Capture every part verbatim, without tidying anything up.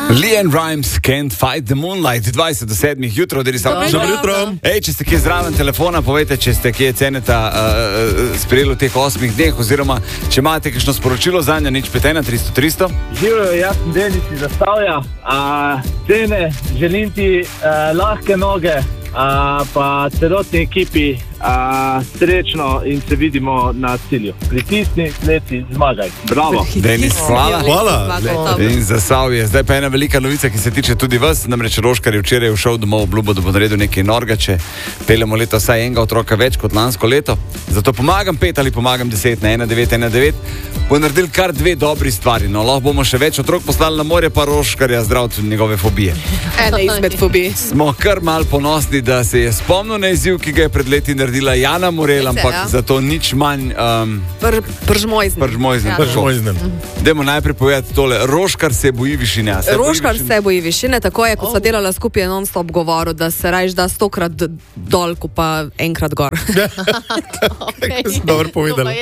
Leanne Rimes, Can't Fight the Moonlight, dvajset do sedmih jutro, da je samo jutro. Ej, če ste kje zraven telefona, povejte, če ste kje ceneta uh, sprejeli v teh osmih dneh, oziroma če imate kakšno sporočilo za njo, nič pet ena tristo tristo. Živijo, jaz sem Denis iz Zasavja, cene, želim ti uh, lahke noge, uh, pa celotni ekipi uh, srečno in se vidimo na cilju. Pritisni, leti, zmagaj. Bravo. Denis, hvala. Hvala. In Zasavje. Zdaj pa ena velika novica, ki se tiče tudi vas, namreč Roškar je včeraj všel domov obljubo, da bo naredil nekaj norgače. Peljemo leto vsaj enega otroka več kot lansko leto. Zato pomagam pet ali pomagam deset na ena devet ena devet. Bo naredil kar dve dobri stvari. No, lahko bomo še več otrok poslali na morje, pa Roškarja zdraviti njegove fobije. Ena izmed fobij. Smo kar mal ponosni, da se je spomnil na izziv, ki ga je pred leti naredila Jana Morel, ampak ja. zato nič manj um, Pr, pržmojznem. pržmojznem. Pržmojznem. Dajmo najprej povedati tole. Roškar se boji višine. Se Roškar boji se boji višine, tako je, ko sta delala skupaj, je non-stop govoril, da se rajš da stokrat dol, ko pa enkrat gor. Okay. Dobro povedala.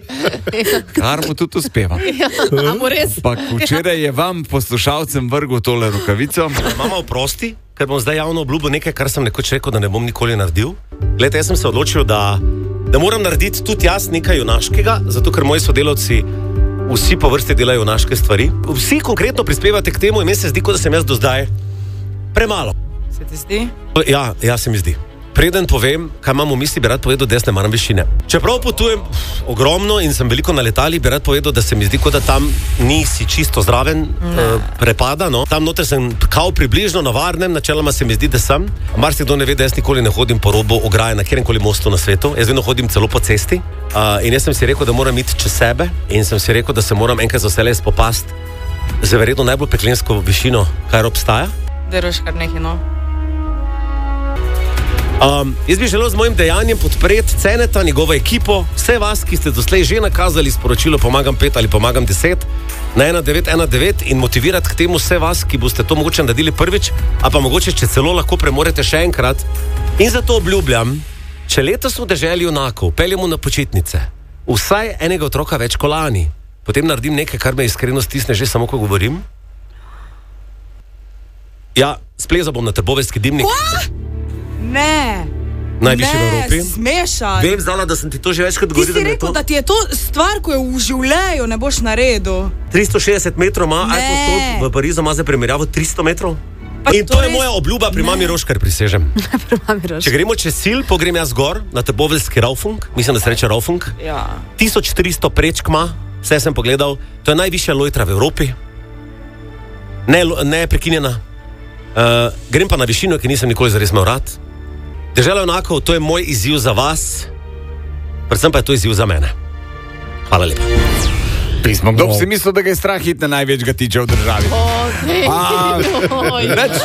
Kar mu tudi uspeva. Amo res? Pa včeraj je vam, poslušalcem, vrgel tole rukavico. Mama, oprosti, ker bom zdaj javno obljubil nekaj, kar sem nekoč rekel, da ne bom nikoli naredil. Glede, jaz sem se odločil, da, da moram narediti tudi jaz nekaj junaškega, zato ker moji sodelavci vsi po vrsti delajo junaške stvari. Vsi konkretno prispevate k temu in meni se zdi, kot da sem jaz do zdaj premalo. Se ti zdi? Ja, ja se mi zdi. Preden povem, kaj imam v misli, bi rad povedal, da jaz ne maram višine. Čeprav potujem pff, ogromno in sem veliko na letali, bi rad povedal, da se mi zdi, kot da tam nisi čisto zraven uh, prepada. No. Tam noter sem kao približno na varnem, načeloma se mi zdi, da sem. Marsikdo ne ve, da jaz nikoli ne hodim po robu ograje na kjerkoli mostu na svetu. Jaz vedno hodim celo po cesti. Uh, in jaz sem si rekel, da moram iti čez sebe in sem si rekel, da se moram enkrat za vselej spopasti z verjetno najbolj peklensko višino, kar obstaja. Deroš kar nekaj, no. Um, jaz bi želel z mojim dejanjem podpreti Ceneta, njegovo ekipo, vse vas, ki ste doslej že nakazali sporočilo pomagam pet ali pomagam deset na ena devet ena devet in motivirati k temu vse vas, ki boste to mogoče naredili prvič, a pa mogoče, če celo lahko premorete še enkrat. In zato obljubljam, če letos v deželi junakov peljemo na počitnice vsaj enega otroka več kot lani, potem naredim nekaj, kar me iskreno stisne že samo, ko govorim. Ja, splezal bom na Trboveljski dimnik. Ne, Najvišji v Evropi. Smešaj. Vem, znala, da sem ti to že večkrat Ti govoril. si rekel, da ti je to stvar, ko je v življenju ne boš naredil. tristo šestdeset metrov ima, Ne. Eiffel stolp v Parizu ima za primerjavo tristo metrov. Pa In to, to je res- moja obljuba pri mami Roškar, prisežem. Če gremo čez Sil, pogrem jaz gor na Trboveljski Raufung, mislim, da se reče Raufung. Ja. tisoč tristo prečk ima, vse sem pogledal, to je najvišja lojtra v Evropi. Ne, lo- ne prekinjena. Uh, grem pa na višino, ki nisem nikoli zares imel rad. Dežela junakov, to je moj izziv za vas, predvsem pa je to izziv za mene. Hvala lepa. Pismo. Kdo bi si mislil, da ga je strah iti na največ ga tiče v državi? A, več.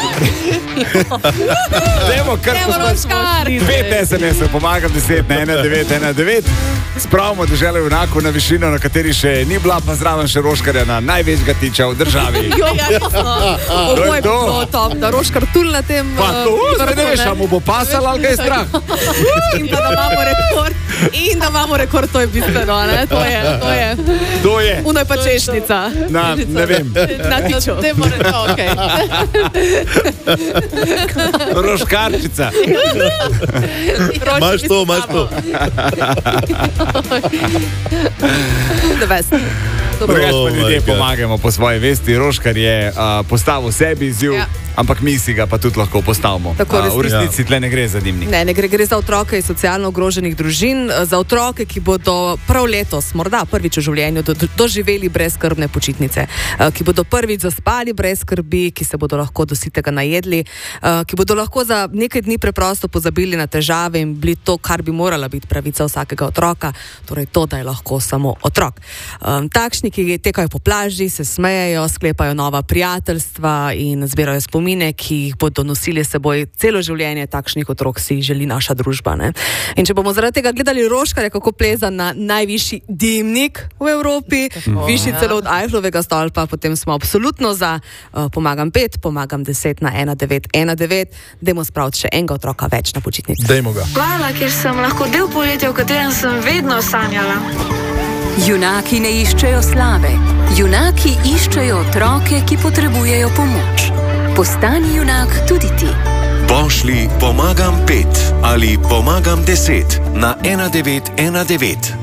Dajmo kar poslati pet es em esov, pomagam deset na ena devet ena devet. Spravimo deželo junakov na višino, na kateri še ni bila, pa zraven še Roškarja na največ ga tiče v državi. Jo, jasno. To je Oboj to. bo top, da Roškar tul na tem... Pa to, eh, zdaj ne veš, a mu bo pasal ali ga je strah. In pa da imamo rekord. In da imamo rekord, to je bistveno, ne? To je, to je. To je. Uno je pa češnica. Na, ne vem. Na tiču. Ne more to, okej. Roškarčica. Imaš to, imaš to. The best. Drugač pa Oh my ljudje God. pomagamo po svoji vesti. Roškar je uh, postavil sebi izziv, Ja. ampak mi si ga pa tudi lahko postavimo. Tako, Uh, v resnici. resnici tle ne gre za dimnik. Ne, ne gre, gre za otroke iz socialno ogroženih družin, za otroke, ki bodo prav letos, morda prvič v življenju, do, do, doživeli brezskrbne počitnice, eh, ki bodo prvič zaspali brez skrbi, ki se bodo lahko do sitega najedli, eh, ki bodo lahko za nekaj dni preprosto pozabili na težave in bili to, kar bi morala biti pravica vsakega otroka, torej to, da je lahko samo otrok. Um, takšni, ki tekajo po plaži, se smejejo, sklepajo nova prijateljstva in zbirajo spomine, ki jih bodo nosili s seboj celo življenje, takšnih otrok si želi naša družba. Ne? In če bomo zaradi tega gledali Roškarja, kako pleza na najvišji dimnik v Evropi, oh, višji celo od Eiffelovega stolpa, potem smo absolutno za uh, pomagam pet, pomagam deset na ena devet ena devet, dajmo spraviti še enega otroka več na počitnici. Dajmo ga. Hvala, ker sem lahko del poletja, v katerem sem vedno sanjala. Junaki ne iščejo slave, junaki iščejo otroke, ki potrebujejo pomoč. Postani junak tudi ti. Pošlji pomagam pet ali pomagam deset na ena devet ena devet.